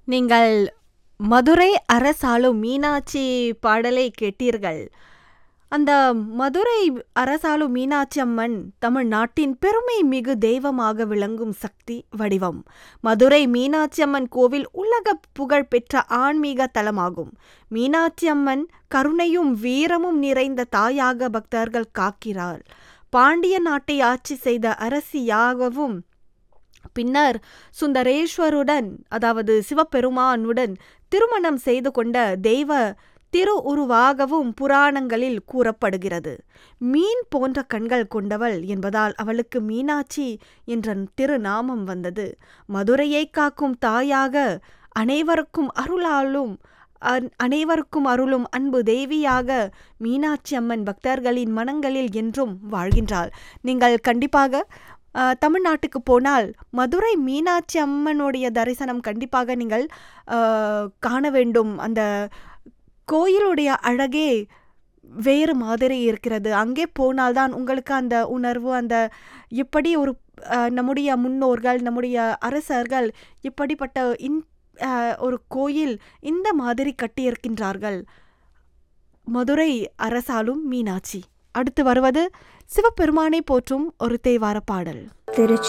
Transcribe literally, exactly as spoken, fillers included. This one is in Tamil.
நீங்கள் மதுரை அரசாளும் மீனாட்சி பாடலை கேட்டீர்கள். அந்த மதுரை அரசாளும் மீனாட்சி அம்மன் தமிழ்நாட்டின் பெருமை மிகு தெய்வமாக விளங்கும் சக்தி வடிவம். மதுரை மீனாட்சி அம்மன் கோவில் உலக புகழ் பெற்ற ஆன்மீக தலமாகும். மீனாட்சி அம்மன் கருணையும் வீரமும் நிறைந்த தாயாக பக்தர்கள் காக்கிறாள். பாண்டிய நாட்டை ஆட்சி செய்த அரசியாகவும் பின்னர் சுந்தரேஸ்வருடன் அதாவது சிவபெருமானுடன் திருமணம் செய்து கொண்ட தெய்வ திரு உருவாகவும் புராணங்களில் கூறப்படுகிறது. மீன் போன்ற கண்கள் கொண்டவள் என்பதால் அவளுக்கு மீனாட்சி என்ற திருநாமம் வந்தது. மதுரையை காக்கும் தாயாக அனைவருக்கும் அருளாலும் அனைவருக்கும் அருளும் அன்பு தேவியாக மீனாட்சி அம்மன் பக்தர்களின் மனங்களில் என்றும் வாழ்கின்றாள். நீங்கள் கண்டிப்பாக தமிழ்நாட்டுக்கு போனால் மதுரை மீனாட்சி அம்மனுடைய தரிசனம் கண்டிப்பாக நீங்கள் காண வேண்டும். அந்த கோயிலுடைய அழகே வேறு மாதிரி இருக்கிறது. அங்கே போனால்தான் உங்களுக்கு அந்த உணர்வு, அந்த எப்படி ஒரு நம்முடைய முன்னோர்கள் நம்முடைய அரசர்கள் இப்படிப்பட்ட இன் ஒரு கோயில் இந்த மாதிரி கட்டியிருக்கின்றார்கள். மதுரை அரசாளும் மீனாட்சி. அடுத்து வருவது சிவபெருமானை போற்றும் ஒரு தேவார பாடல்.